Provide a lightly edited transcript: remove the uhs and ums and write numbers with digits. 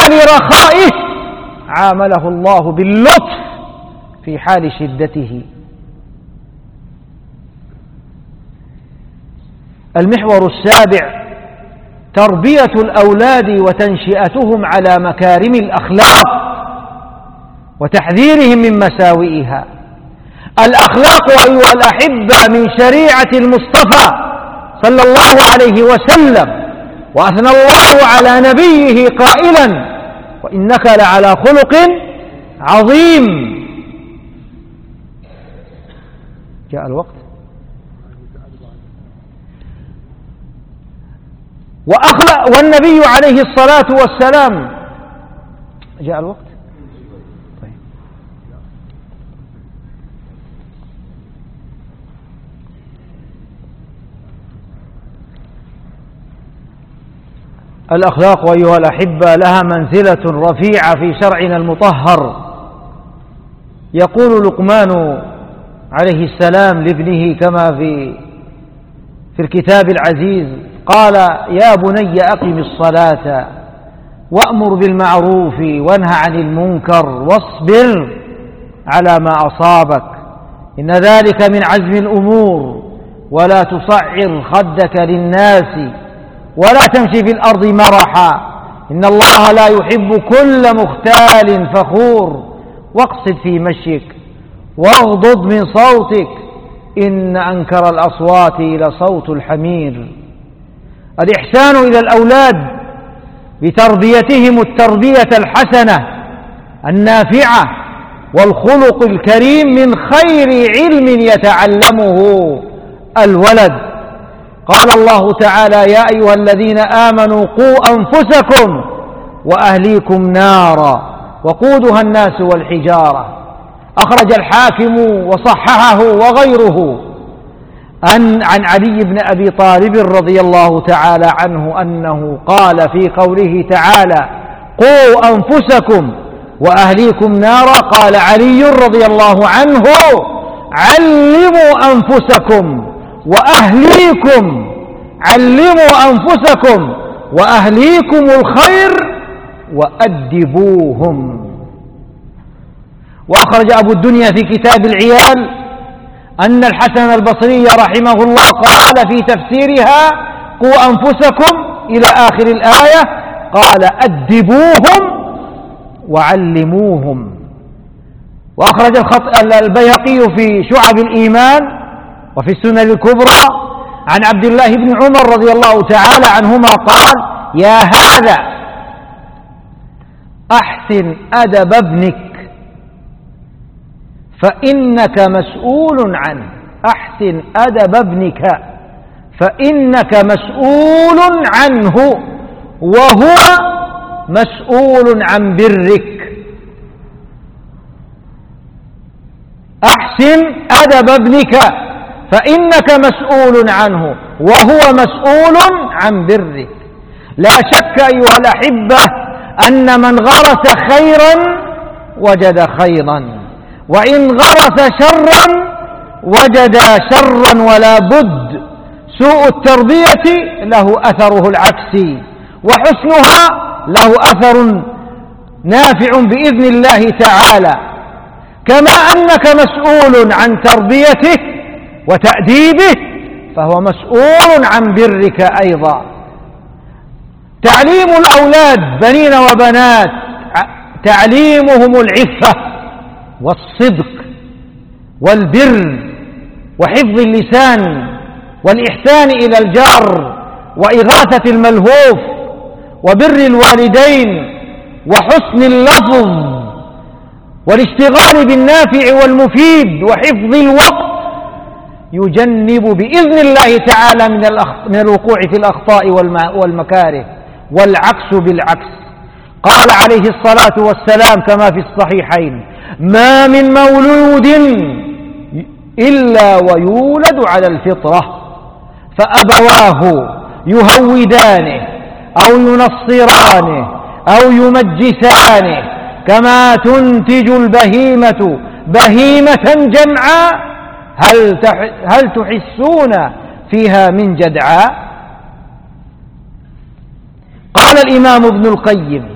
حال رخائه عامله الله باللطف في حال شدته. المحور السابع: تربية الأولاد وتنشئتهم على مكارم الأخلاق وتحذيرهم من مساوئها. الأخلاق أيها الأحبة من شريعة المصطفى صلى الله عليه وسلم، وأثنى الله على نبيه قائلا: وإنك لعلى خلق عظيم. جاء الوقت. والنبي عليه الصلاة والسلام جاء الوقت. طيب. الأخلاق أيها الأحبة لها منزلة رفيعة في شرعنا المطهر. يقول لقمان عليه السلام لابنه كما في الكتاب العزيز، قال: يا بني أقم الصلاة وأمر بالمعروف وانه عن المنكر واصبر على ما أصابك إن ذلك من عزم الأمور ولا تصعر خدك للناس ولا تمشي في الأرض مرحا إن الله لا يحب كل مختال فخور واقصد في مشيك واغضض من صوتك إن أنكر الأصوات لصوت الحمير. الإحسان إلى الأولاد بتربيتهم التربية الحسنة النافعة والخلق الكريم من خير علم يتعلمه الولد. قال الله تعالى: يا أيها الذين آمنوا قوا أنفسكم وأهليكم نارا وقودها الناس والحجارة. أخرج الحاكم وصححه وغيره عن علي بن أبي طالب رضي الله تعالى عنه أنه قال في قوله تعالى: قوا أنفسكم وأهليكم نارا، قال علي رضي الله عنه: علموا أنفسكم وأهليكم، علموا أنفسكم وأهليكم الخير وأدبوهم. وأخرج أبو الدنيا في كتاب العيال أن الحسن البصري رحمه الله قال في تفسيرها: قوا أنفسكم إلى آخر الآية، قال: أدبوهم وعلموهم. وأخرج البيهقي في شعب الإيمان وفي السنن الكبرى عن عبد الله بن عمر رضي الله تعالى عنهما قال: يا هذا أحسن أدب ابنك فإنك مسؤول عنه. أحسن أدب ابنك فإنك مسؤول عنه وهو مسؤول عن برك. أحسن أدب ابنك فإنك مسؤول عنه وهو مسؤول عن برك. لا شك أيها الأحبة أن من غرس خيرا وجد خيرا، وإن غرس شرا وجد شرا، ولا بد سوء التربية له أثره العكسي وحسنها له أثر نافع بإذن الله تعالى. كما أنك مسؤول عن تربيته وتأديبه فهو مسؤول عن برك أيضا. تعليم الأولاد بنين وبنات تعليمهم العفة والصدق والبر وحفظ اللسان والإحسان إلى الجار وإغاثة الملهوف وبر الوالدين وحسن اللفظ والاشتغال بالنافع والمفيد وحفظ الوقت، يجنب بإذن الله تعالى من الوقوع في الأخطاء والمكاره. والعكس بالعكس. قال عليه الصلاة والسلام كما في الصحيحين: ما من مولود إلا ويولد على الفطرة فأبواه يهودانه أو ينصرانه أو يمجسانه كما تنتج البهيمة بهيمة جمعاء هل تحسون فيها من جدعاء. قال الإمام ابن القيم: